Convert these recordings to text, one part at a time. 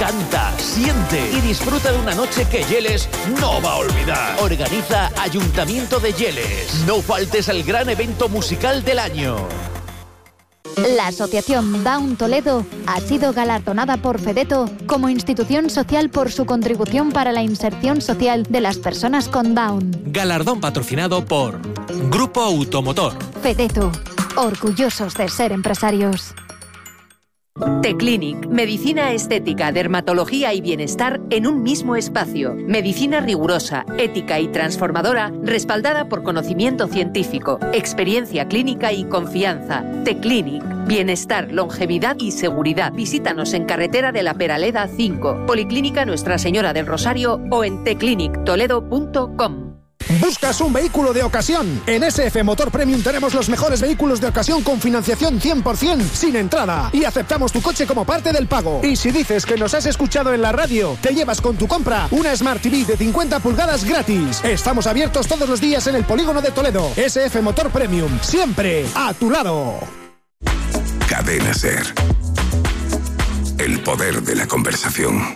canta, siente y disfruta de una noche que Yeles no va a olvidar. Organiza Ayuntamiento de Yeles. No faltes al gran evento musical del año. La Asociación Down Toledo ha sido galardonada por Fedeto como institución social por su contribución para la inserción social de las personas con Down. Galardón patrocinado por Grupo Automotor. Fedeto, orgullosos de ser empresarios. T-Clinic, medicina estética, dermatología y bienestar en un mismo espacio. Medicina rigurosa, ética y transformadora, respaldada por conocimiento científico, experiencia clínica y confianza. T-Clinic, bienestar, longevidad y seguridad. Visítanos en Carretera de la Peraleda 5, Policlínica Nuestra Señora del Rosario o en tclinictoledo.com. ¿Buscas un vehículo de ocasión? En SF Motor Premium tenemos los mejores vehículos de ocasión con financiación 100% sin entrada y aceptamos tu coche como parte del pago. Y si dices que nos has escuchado en la radio, te llevas con tu compra una Smart TV de 50 pulgadas gratis. Estamos abiertos todos los días en el Polígono de Toledo. SF Motor Premium, siempre a tu lado. Cadena SER. El poder de la conversación.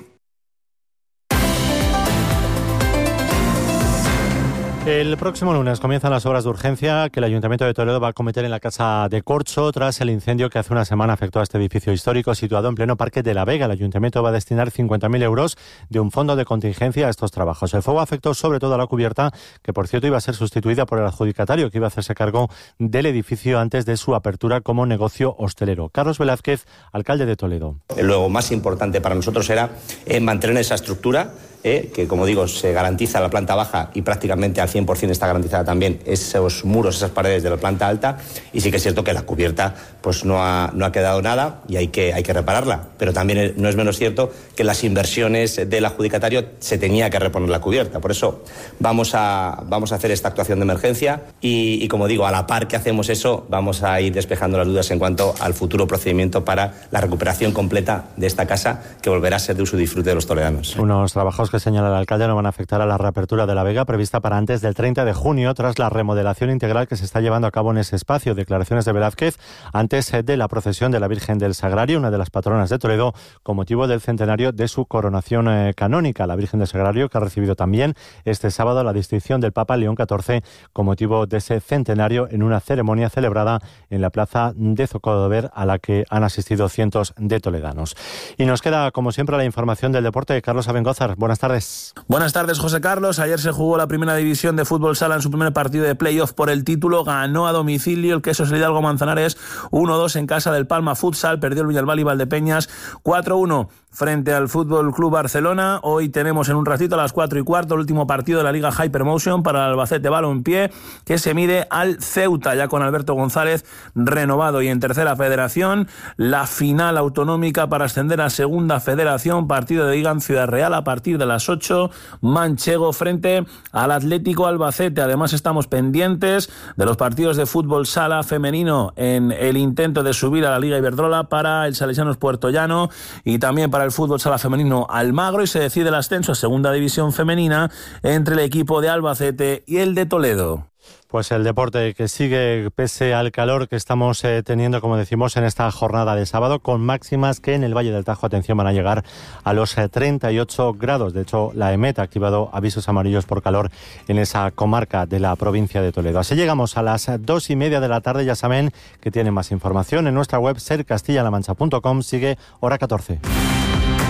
El próximo lunes comienzan las obras de urgencia que el Ayuntamiento de Toledo va a acometer en la Casa de Corcho tras el incendio que hace una semana afectó a este edificio histórico situado en pleno Parque de la Vega. El Ayuntamiento va a destinar 50.000 euros de un fondo de contingencia a estos trabajos. El fuego afectó sobre todo a la cubierta, que por cierto iba a ser sustituida por el adjudicatario que iba a hacerse cargo del edificio antes de su apertura como negocio hostelero. Carlos Velázquez, alcalde de Toledo. Lo más importante para nosotros era mantener esa estructura, que como digo se garantiza la planta baja y prácticamente al 100% está garantizada también esos muros, esas paredes de la planta alta, y sí que es cierto que la cubierta pues no ha quedado nada y hay que repararla, pero también no es menos cierto que las inversiones del adjudicatario se tenía que reponer la cubierta. Por eso vamos a hacer esta actuación de emergencia y como digo, a la par que hacemos eso vamos a ir despejando las dudas en cuanto al futuro procedimiento para la recuperación completa de esta casa, que volverá a ser de uso y disfrute de los toledanos. Unos trabajos que señala el alcalde no van a afectar a la reapertura de la Vega prevista para antes del 30 de junio tras la remodelación integral que se está llevando a cabo en ese espacio. Declaraciones de Velázquez antes de la procesión de la Virgen del Sagrario, una de las patronas de Toledo, con motivo del centenario de su coronación canónica. La Virgen del Sagrario, que ha recibido también este sábado la distinción del Papa León XIV con motivo de ese centenario en una ceremonia celebrada en la plaza de Zocodover a la que han asistido cientos de toledanos. Y nos queda, como siempre, la información del deporte. Carlos Abengózar, buenas tardes. Buenas tardes, José Carlos. Ayer se jugó la primera división de fútbol sala en su primer partido de playoff por el título. Ganó a domicilio el Quesos Hidalgo Manzanares 1-2 en casa del Palma Futsal. Perdió el Villalbal y Valdepeñas 4-1 frente al Fútbol Club Barcelona. Hoy tenemos en un ratito a las 4:15 el último partido de la Liga Hypermotion para el Albacete Balompié, que se mide al Ceuta, ya con Alberto González renovado. Y en tercera federación, la final autonómica para ascender a segunda federación, partido de Liga en Ciudad Real a partir de las 8, Manchego frente al Atlético Albacete. Además estamos pendientes de los partidos de fútbol sala femenino en el intento de subir a la Liga Iberdrola para el Salesianos Puertollano y también para el fútbol sala femenino Almagro, y se decide el ascenso a segunda división femenina entre el equipo de Albacete y el de Toledo. Pues el deporte que sigue pese al calor que estamos teniendo, como decimos, en esta jornada de sábado, con máximas que en el Valle del Tajo, atención, van a llegar a los 38 grados. De hecho, la EMET ha activado avisos amarillos por calor en esa comarca de la provincia de Toledo. Así llegamos a las 2:30 de la tarde. Ya saben que tienen más información en nuestra web sercastillalamancha.com. Sigue Hora 14.